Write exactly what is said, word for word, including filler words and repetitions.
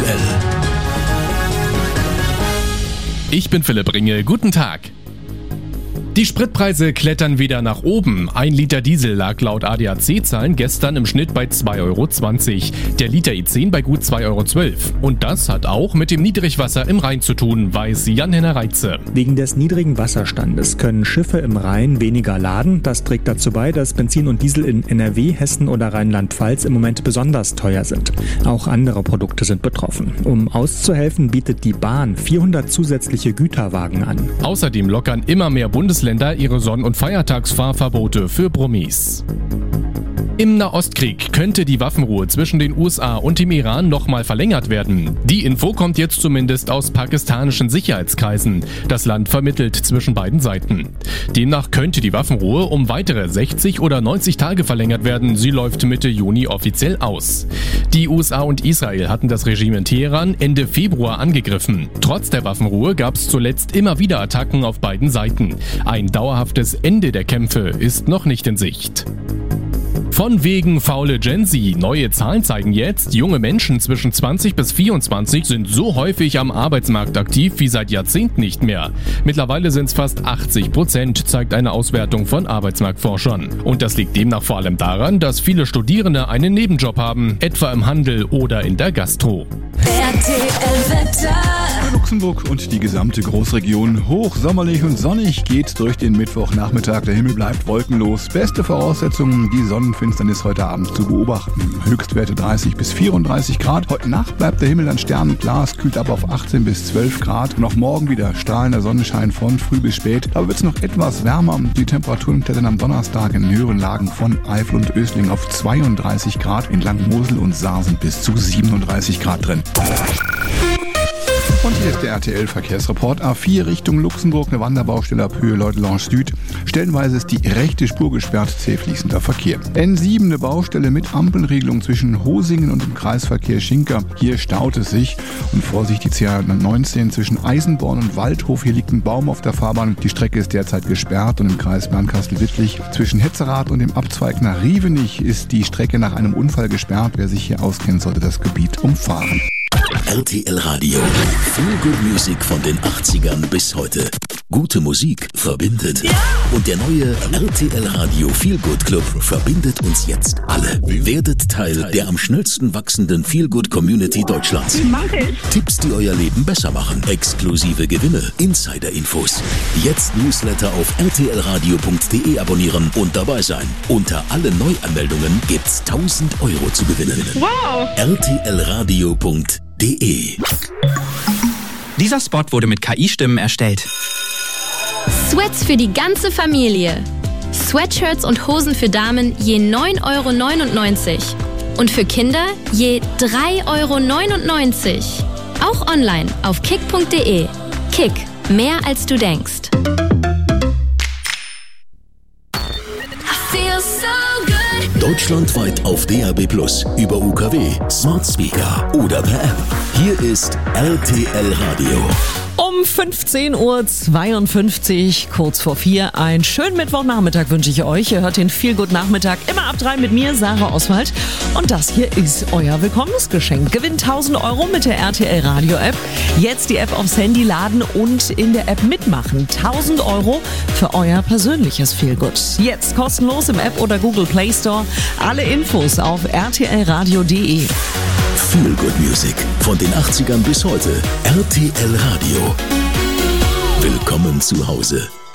aktuell. Ich bin Philipp Ringe, guten Tag. Die Spritpreise klettern wieder nach oben. Ein Liter Diesel lag laut A D A C-Zahlen gestern im Schnitt bei zwei Euro zwanzig. Der Liter I zehn bei gut zwei Euro zwölf. Und das hat auch mit dem Niedrigwasser im Rhein zu tun, weiß Jan-Henner Reitze. Wegen des niedrigen Wasserstandes können Schiffe im Rhein weniger laden. Das trägt dazu bei, dass Benzin und Diesel in N R W, Hessen oder Rheinland-Pfalz im Moment besonders teuer sind. Auch andere Produkte sind betroffen. Um auszuhelfen, bietet die Bahn vierhundert zusätzliche Güterwagen an. Außerdem lockern immer mehr Bundesländer ihre Sonn- und Feiertagsfahrverbote für Brummis. Im Nahostkrieg könnte die Waffenruhe zwischen den U S A und dem Iran nochmal verlängert werden. Die Info kommt jetzt zumindest aus pakistanischen Sicherheitskreisen. Das Land vermittelt zwischen beiden Seiten. Demnach könnte die Waffenruhe um weitere sechzig oder neunzig Tage verlängert werden. Sie läuft Mitte Juni offiziell aus. Die U S A und Israel hatten das Regime in Teheran Ende Februar angegriffen. Trotz der Waffenruhe gab es zuletzt immer wieder Attacken auf beiden Seiten. Ein dauerhaftes Ende der Kämpfe ist noch nicht in Sicht. Von wegen faule Gen Z. Neue Zahlen zeigen jetzt, junge Menschen zwischen zwanzig bis vierundzwanzig sind so häufig am Arbeitsmarkt aktiv wie seit Jahrzehnten nicht mehr. Mittlerweile sind es fast achtzig Prozent, zeigt eine Auswertung von Arbeitsmarktforschern. Und das liegt demnach vor allem daran, dass viele Studierende einen Nebenjob haben, etwa im Handel oder in der Gastro. R T L-Wetter. Luxemburg und die gesamte Großregion hochsommerlich und sonnig geht durch den Mittwochnachmittag. Der Himmel bleibt wolkenlos. Beste Voraussetzungen, die Sonnenfinsternis heute Abend zu beobachten. Höchstwerte dreißig bis vierunddreißig Grad. Heute Nacht bleibt der Himmel dann sternenklar. Es kühlt ab auf achtzehn bis zwölf Grad. Und auch morgen wieder strahlender Sonnenschein von früh bis spät. Aber wird es noch etwas wärmer. Die Temperaturen klettern am Donnerstag in höheren Lagen von Eifel und Ösling auf zweiunddreißig Grad. In Langmosel und Saar sind bis zu siebenunddreißig Grad drin. Und hier ist der R T L-Verkehrsreport. A vier Richtung Luxemburg, eine Wanderbaustelle ab Höhe Leutelange Süd. Stellenweise ist die rechte Spur gesperrt, zäh fließender Verkehr. N sieben, eine Baustelle mit Ampelregelung zwischen Hosingen und dem Kreisverkehr Schinker. Hier staut es sich. Und Vorsicht, die C neunzehn zwischen Eisenborn und Waldhof. Hier liegt ein Baum auf der Fahrbahn. Die Strecke ist derzeit gesperrt. Und im Kreis Bernkastel-Wittlich zwischen Hetzerath und dem Abzweig nach Rievenich ist die Strecke nach einem Unfall gesperrt. Wer sich hier auskennt, sollte das Gebiet umfahren. R T L Radio. Feel Good Music von den achtzigern bis heute. Gute Musik verbindet. Ja! Und der neue R T L Radio Feel Good Club verbindet uns jetzt alle. Werdet Teil der am schnellsten wachsenden Feel Good Community Deutschlands. Tipps, die euer Leben besser machen. Exklusive Gewinne. Insider-Infos. Jetzt Newsletter auf r t l radio punkt d e abonnieren und dabei sein. Unter alle Neuanmeldungen gibt's tausend Euro zu gewinnen. Wow! r t l radio punkt d e. Dieser Spot wurde mit K I-Stimmen erstellt. Sweats für die ganze Familie. Sweatshirts und Hosen für Damen je neun Euro neunundneunzig. Und für Kinder je drei Euro neunundneunzig. Auch online auf kick punkt d e. Kick, mehr als du denkst. Deutschlandweit auf D A B plus, über U K W, Smart Speaker oder per App. Hier ist R T L Radio. Um fünfzehn Uhr zweiundfünfzig, kurz vor vier. Einen schönen Mittwochnachmittag wünsche ich euch. Ihr hört den Feel Good Nachmittag immer ab drei mit mir, Sarah Oswald. Und das hier ist euer Willkommensgeschenk. Gewinnt tausend Euro mit der R T L Radio App. Jetzt die App aufs Handy laden und in der App mitmachen. tausend Euro für euer persönliches Feel Good. Jetzt kostenlos im App oder Google Play Store. Alle Infos auf r t l radio punkt d e. Feel Good Music von den achtzigern bis heute. R T L Radio. Willkommen zu Hause.